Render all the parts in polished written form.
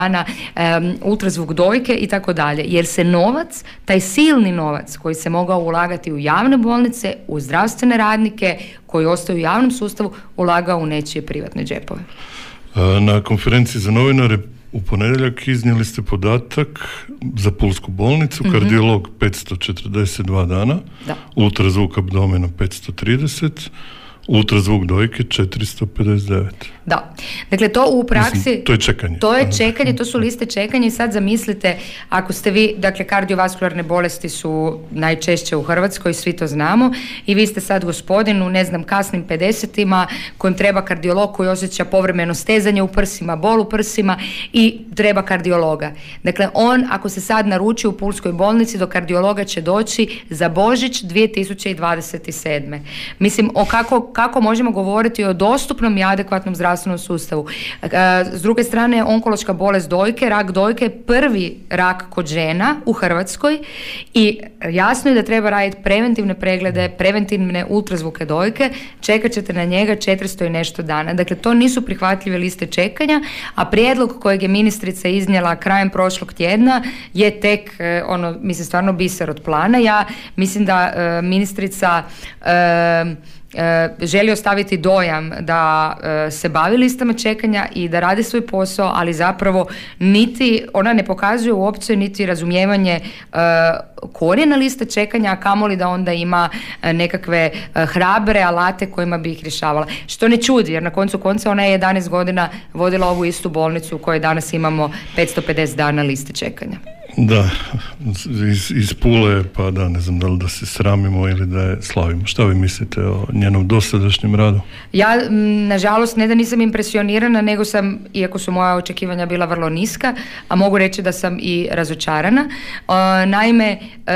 ultrazvuk dojke i tako dalje, jer se novac, taj silni novac koji se mogao ulagati u javne bolnice, u zdravstvene radnike koji ostaju u javnom sustavu, ulagao u nečije privatne džepove. Na konferenciji za novinare u ponedjeljak iznijeli ste podatak za Pulsku bolnicu, kardiolog 542 dana, ultrazvuk abdomena 530, ultrazvuk dojke 459. Da, dakle to u praksi... Mislim, to je čekanje. To je čekanje, to su liste čekanja i sad zamislite, ako ste vi, dakle kardiovaskularne bolesti su najčešće u Hrvatskoj, svi to znamo, i vi ste sad gospodin u, ne znam, kasnim 50-ima, kojem treba kardiolog koji osjeća povremeno stezanje u prsima, bol u prsima i treba kardiologa. Dakle, on, ako se sad naruči u Pulskoj bolnici, do kardiologa će doći za Božić 2027. Mislim, kako možemo govoriti o dostupnom i adekvatnom zdravstvenom sustavu. S druge strane, onkološka bolest dojke, rak dojke je prvi rak kod žena u Hrvatskoj i jasno je da treba raditi preventivne preglede, preventivne ultrazvuke dojke, čekat ćete na njega 400 i nešto dana. Dakle, to nisu prihvatljive liste čekanja, a prijedlog kojeg je ministrica iznijela krajem prošlog tjedna je tek, mislim, stvarno biser od plana. Ja mislim da ministrica želi ostaviti dojam da se bavi listama čekanja i da radi svoj posao, ali zapravo niti ona ne pokazuje uopće niti razumijevanje korijena liste čekanja, a kamoli da onda ima nekakve hrabre alate kojima bi ih rješavala. Što ne čudi, jer na koncu konca ona je 11 godina vodila ovu istu bolnicu u kojoj danas imamo 550 dana liste čekanja. Da, iz Pule, pa da, ne znam da li da se sramimo ili da je slavimo. Šta vi mislite o njenom dosadašnjem radu? Ja, nažalost, ne da nisam impresionirana, nego sam, iako su moja očekivanja bila vrlo niska, a mogu reći da sam i razočarana. Naime,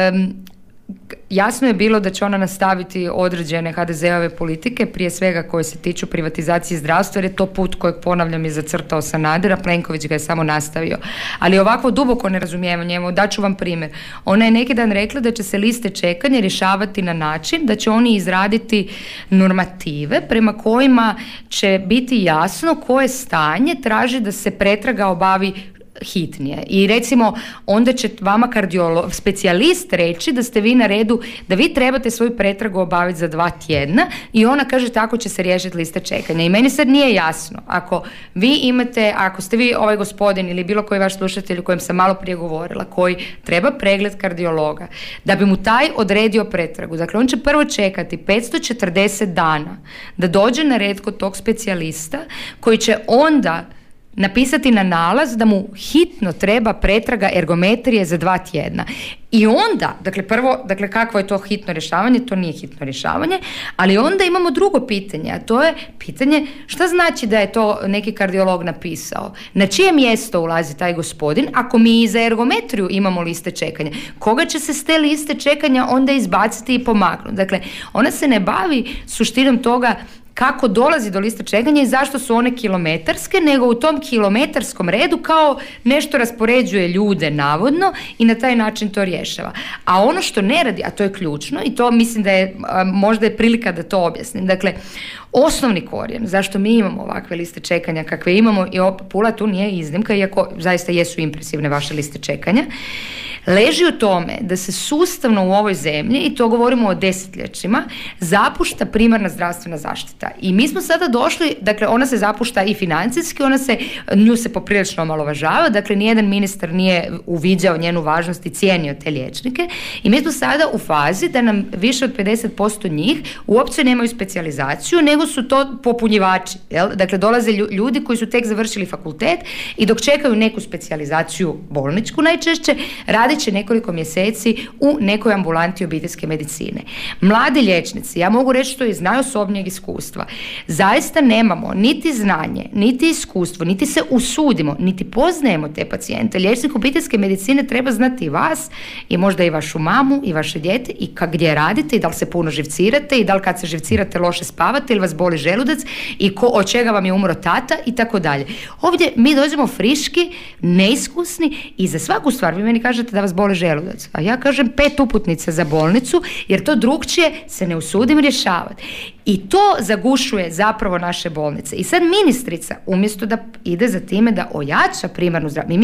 jasno je bilo da će ona nastaviti određene HDZ-ove politike, prije svega koje se tiču privatizacije zdravstva, jer je to put kojeg, ponavljam, je zacrtao Sanader, a Plenković ga je samo nastavio. Ali ovakvo duboko nerazumijevanje, evo daću vam primjer. Ona je neki dan rekla da će se liste čekanja rješavati na način da će oni izraditi normative prema kojima će biti jasno koje stanje traži da se pretraga obavi hitnije. I recimo onda će vama kardiolog, specijalist reći da ste vi na redu, da vi trebate svoju pretragu obaviti za 2 tjedna i ona kaže tako će se riješiti lista čekanja. I meni sad nije jasno, ako vi imate, ako ste vi ovaj gospodin ili bilo koji vaš slušatelj o kojem sam malo prije govorila, koji treba pregled kardiologa, da bi mu taj odredio pretragu, dakle on će prvo čekati 540 dana da dođe na red kod tog specijalista koji će onda napisati na nalaz da mu hitno treba pretraga ergometrije za 2 tjedna. I onda, dakle prvo, dakle kakvo je to hitno rješavanje? To nije hitno rješavanje, ali onda imamo drugo pitanje, a to je pitanje šta znači da je to neki kardiolog napisao? Na čije mjesto ulazi taj gospodin ako mi i za ergometriju imamo liste čekanja? Koga će se s te liste čekanja onda izbaciti i pomaknuti? Dakle, ona se ne bavi suštinom toga kako dolazi do liste čekanja i zašto su one kilometarske, nego u tom kilometarskom redu kao nešto raspoređuje ljude navodno i na taj način to rješava. A ono što ne radi, a to je ključno i to mislim da je, možda je prilika da to objasnim. Dakle, osnovni korijen zašto mi imamo ovakve liste čekanja kakve imamo, i Pula tu nije iznimka, iako zaista jesu impresivne vaše liste čekanja, leži u tome da se sustavno u ovoj zemlji, i to govorimo o desetljećima, zapušta primarna zdravstvena zaštita. I mi smo sada došli, dakle ona se zapušta i financijski, nju se poprilično omalovažava, dakle nijedan ministar nije uviđao njenu važnost i cijenio te liječnike, i mi smo sada u fazi da nam više od 50% njih uopće nemaju specijalizaciju, nego su to popunjivači. Jel? Dakle, dolaze ljudi koji su tek završili fakultet i dok čekaju neku specijalizaciju bolničku najčešće, radit će nekoliko mjeseci u nekoj ambulanti obiteljske medicine. Mladi liječnici, ja mogu reći to iz najosobnijeg iskustva, zaista nemamo niti znanje, niti iskustvo, niti se usudimo, niti poznajemo te pacijente. Liječnik obiteljske medicine treba znati i vas i možda i vašu mamu i vaše dijete i gdje radite i da li se puno živcirate i da li kad se živcirate loše spavate ili vas boli želudac i od čega vam je umro tata i tako dalje. Ovdje mi dođemo friški, neiskusni i za svaku stvar, vi meni kažete da vas boli želudac. A ja kažem 5 uputnica za bolnicu, jer to drugčije se ne usudim rješavati. I to zagušuje zapravo naše bolnice. I sad ministrica, umjesto da ide za time da ojača primarnu zdravstvenu,